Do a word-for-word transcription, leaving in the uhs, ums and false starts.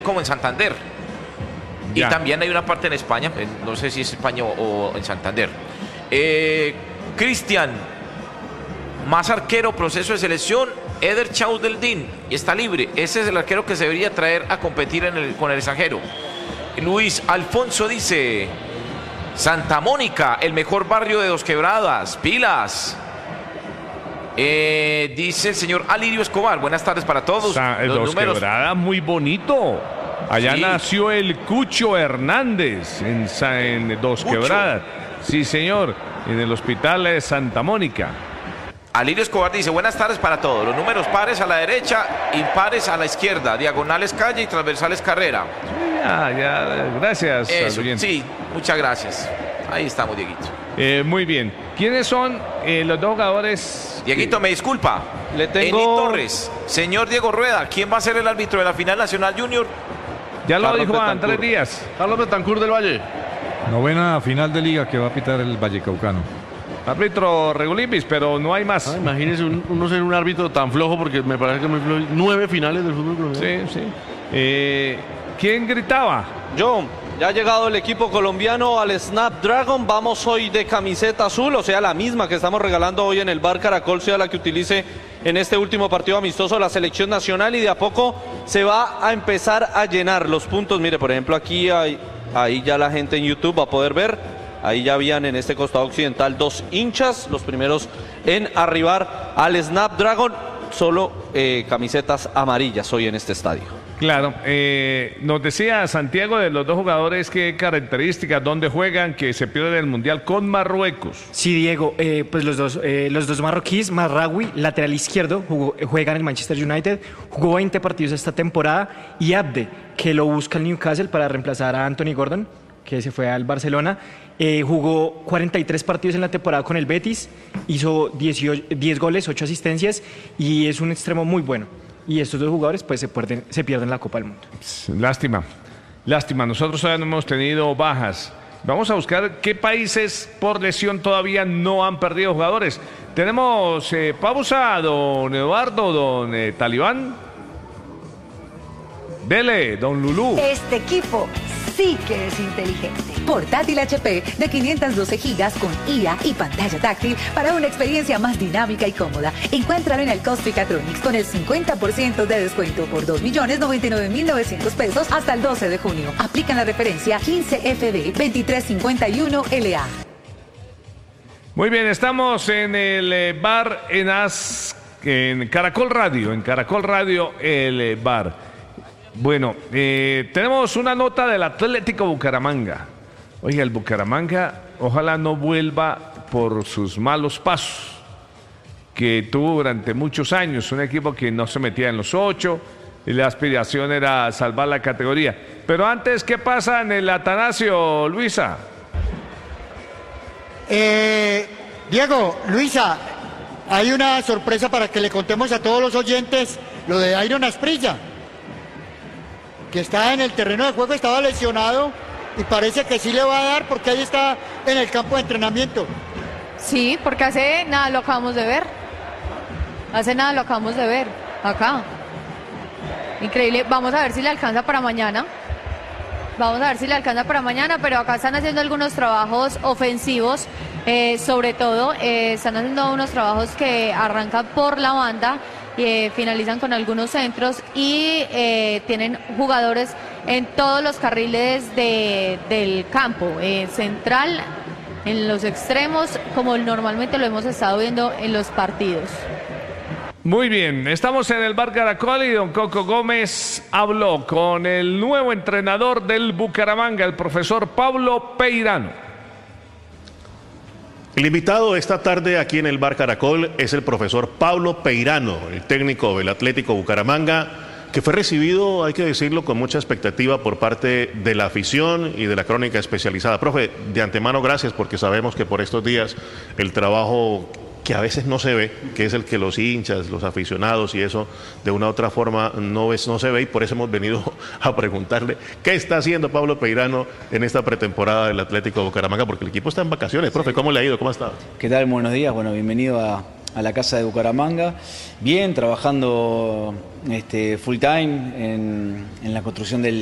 como en Santander. Ya. Y también hay una parte en España, no sé si es España o en Santander. Eh, Cristian, más arquero, proceso de selección, Eder Chaudeldin, y está libre. Ese es el arquero que se debería traer a competir en el, con el extranjero. Luis Alfonso dice: Santa Mónica, el mejor barrio de Dos Quebradas, pilas. Eh, dice el señor Alirio Escobar, buenas tardes para todos. Sa Los Dos números. Quebradas, muy bonito. Allá Sí. nació el Cucho Hernández en, Sa en Dos Cucho. Quebradas. Sí, señor, en el hospital de Santa Mónica. Alirio Escobar dice: buenas tardes para todos. Los números pares a la derecha, impares a la izquierda, diagonales calle y transversales carrera. Ya, ya, gracias. Eso, al sí, muchas gracias. Ahí estamos, Dieguito. Eh, muy bien. ¿Quiénes son eh, los dos jugadores? Dieguito, me disculpa. Le tengo- Eni Torres, señor Diego Rueda, ¿quién va a ser el árbitro de la final nacional junior? Ya lo Carlos dijo Betancur. Andrés Díaz. Carlos Betancur del Valle. Novena final de liga que va a pitar el Vallecaucano. Árbitro Regulimbis, pero no hay más. Ah, imagínese un- uno ser un árbitro tan flojo, porque me parece que es muy flojo. Nueve finales del fútbol colombiano. Sí, sí. Eh, ¿Quién gritaba? Yo, ya ha llegado el equipo colombiano al Snapdragon. Vamos hoy de camiseta azul, o sea, la misma que estamos regalando hoy en el Bar Caracol, sea la que utilice en este último partido amistoso la selección nacional, y de a poco se va a empezar a llenar los puntos. Mire, por ejemplo, aquí hay, ahí ya la gente en YouTube va a poder ver. Ahí ya habían en este costado occidental dos hinchas, los primeros en arribar al Snapdragon. Solo eh, camisetas amarillas hoy en este estadio. Claro, eh, nos decía Santiago de los dos jugadores qué características, dónde juegan, que se pierden el Mundial con Marruecos. Sí, Diego, eh, pues los dos, eh, los dos marroquíes, Marraoui, lateral izquierdo, jugó, juega en el Manchester United, jugó veinte partidos esta temporada, y Abde, que lo busca el Newcastle para reemplazar a Anthony Gordon, que se fue al Barcelona, eh, jugó cuarenta y tres partidos en la temporada con el Betis, hizo dieciocho, diez goles, ocho asistencias, y es un extremo muy bueno. Y estos dos jugadores pues se pierden, se pierden la Copa del Mundo. Lástima, lástima, nosotros todavía no hemos tenido bajas. Vamos a buscar qué países por lesión todavía no han perdido jugadores. Tenemos eh, pausa, don Eduardo, don eh, Talibán. Dele, don Lulú. Este equipo sí que es inteligente. Portátil H P de quinientos doce gigas con I A y pantalla táctil para una experiencia más dinámica y cómoda. Encuéntralo en el Cospicatronics con el cincuenta por ciento de descuento por dos millones noventa y nueve mil novecientos pesos hasta el doce de junio. Aplican la referencia quince F B veintitrés cincuenta y uno L A. Muy bien, estamos en el eh, bar en, As, en Caracol Radio, en Caracol Radio, el eh, bar. Bueno, eh, tenemos una nota del Atlético Bucaramanga. Oiga, el Bucaramanga ojalá no vuelva por sus malos pasos que tuvo durante muchos años. Un equipo que no se metía en los ocho y la aspiración era salvar la categoría. Pero antes, ¿qué pasa en el Atanasio, Luisa? Eh, Diego, Luisa, hay una sorpresa para que le contemos a todos los oyentes lo de Iron Asprilla, que está en el terreno de juego, estaba lesionado y parece que sí le va a dar porque ahí está en el campo de entrenamiento. Sí, porque hace nada lo acabamos de ver. Hace nada lo acabamos de ver. Acá. Increíble. Vamos a ver si le alcanza para mañana. Vamos a ver si le alcanza para mañana, pero acá están haciendo algunos trabajos ofensivos. Eh, sobre todo, eh, están haciendo unos trabajos que arrancan por la banda. Eh, finalizan con algunos centros y eh, tienen jugadores en todos los carriles de, del campo, eh, central, en los extremos, como normalmente lo hemos estado viendo en los partidos. Muy bien, estamos en el bar Caracol y don Coco Gómez habló con el nuevo entrenador del Bucaramanga, el profesor Pablo Peirano. El invitado esta tarde aquí en el Bar Caracol es el profesor Pablo Peirano, el técnico del Atlético Bucaramanga, que fue recibido, hay que decirlo, con mucha expectativa por parte de la afición y de la crónica especializada. Profe, de antemano gracias, porque sabemos que por estos días el trabajo que a veces no se ve, que es el que los hinchas, los aficionados y eso de una u otra forma no, ves, no se ve, y por eso hemos venido a preguntarle qué está haciendo Pablo Peirano en esta pretemporada del Atlético Bucaramanga, porque el equipo está en vacaciones. Profe, ¿cómo le ha ido? ¿Cómo ha estado? ¿Qué tal? Buenos días. Bueno, bienvenido a, a la casa de Bucaramanga. Bien, trabajando este, full time en, en la construcción del